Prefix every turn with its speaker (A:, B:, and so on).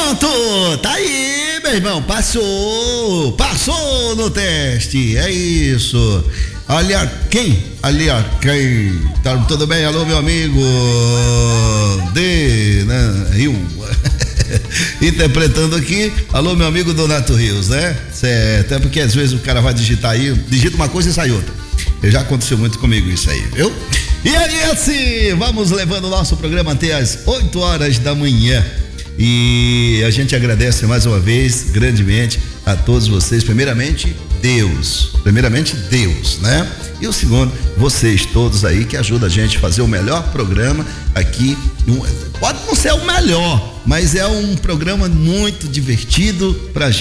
A: Pronto, tá aí, meu irmão, passou no teste, é isso. Olha quem, tá tudo bem? Alô, meu amigo Rio. Interpretando aqui, alô, meu amigo Donato Rios, né? Certo, é porque às vezes o cara vai digitar aí, digita uma coisa e sai outra. Já aconteceu muito comigo isso aí, viu? E aí, assim, vamos levando o nosso programa até as 8 horas da manhã. E a gente agradece mais uma vez, grandemente, a todos vocês. Primeiramente, Deus, né? E o segundo, vocês todos aí que ajudam a gente a fazer o melhor programa aqui. Pode não ser o melhor, mas é um programa muito divertido pra gente.